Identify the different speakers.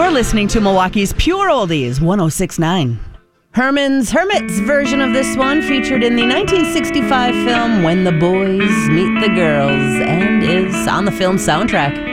Speaker 1: You're listening to Milwaukee's Pure Oldies, 106.9. Herman's Hermits version of this one featured in the 1965 film When the Boys Meet the Girls and is on the film soundtrack.